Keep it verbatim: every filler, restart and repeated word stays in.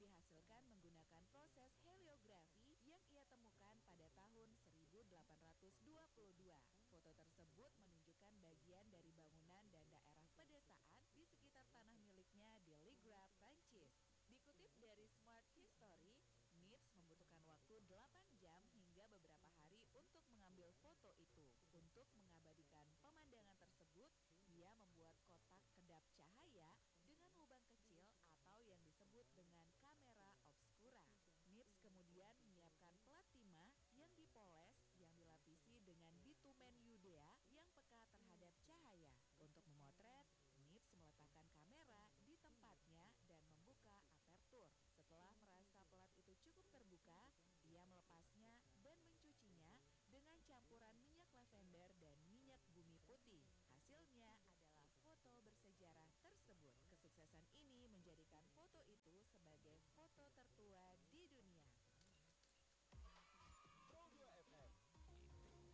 dihasilkan menggunakan proses heliografi yang ia temukan pada tahun seribu delapan ratus dua puluh dua. Foto tersebut menunjukkan